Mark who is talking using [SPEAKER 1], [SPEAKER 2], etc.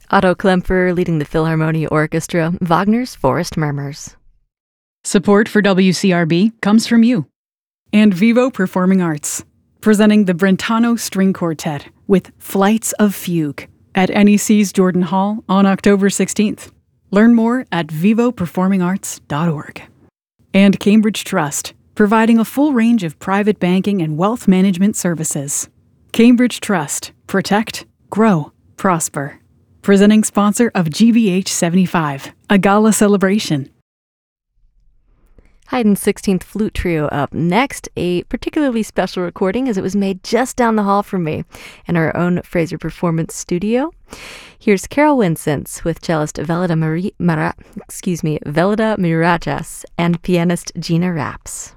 [SPEAKER 1] Otto Klemper leading the Philharmonia Orchestra, Wagner's Forest Murmurs.
[SPEAKER 2] Support for WCRB comes from you. And Vivo Performing Arts, presenting the Brentano String Quartet with Flights of Fugue at NEC's Jordan Hall on October 16th. Learn more at vivoperformingarts.org. And Cambridge Trust, providing a full range of private banking and wealth management services. Cambridge Trust. Protect, grow, prosper. Presenting sponsor of GBH 75, a gala celebration.
[SPEAKER 1] Haydn's 16th Flute Trio up next, a particularly special recording as it was made just down the hall from me in our own Fraser Performance Studio. Here's Carol Winsence with cellist Velida Mirajas and pianist Gina Raps.